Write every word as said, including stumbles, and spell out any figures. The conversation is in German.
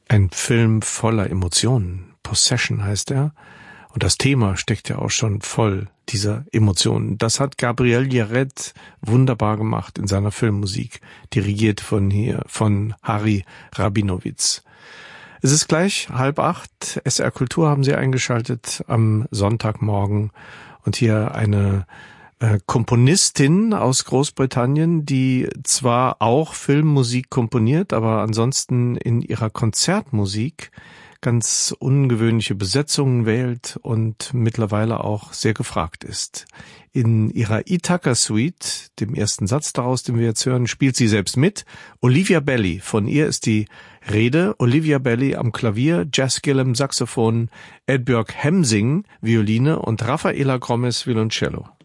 Ein Film voller Emotionen. Possession heißt er. Und das Thema steckt ja auch schon voll dieser Emotionen. Das hat Gabriel Yared wunderbar gemacht in seiner Filmmusik, dirigiert von hier, von Harry Rabinowitz. Es ist gleich halb acht. S R Kultur haben Sie eingeschaltet am Sonntagmorgen. Und hier eine äh, Komponistin aus Großbritannien, die zwar auch Filmmusik komponiert, aber ansonsten in ihrer Konzertmusik ganz ungewöhnliche Besetzungen wählt und mittlerweile auch sehr gefragt ist. In ihrer Ithaca Suite, dem ersten Satz daraus, den wir jetzt hören, spielt sie selbst mit. Olivia Belly, von ihr ist die Rede. Olivia Belly am Klavier, Jazz Gillum Saxophon, Edbjörg Hemsing Violine und Raffaela Gromes Violoncello.